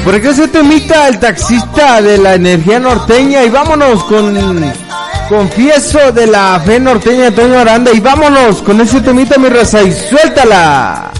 Por acá se temita el taxista de la energía norteña y vámonos con Confieso de la fe norteña de Toño Aranda y vámonos con ese temita mi raza y suéltala.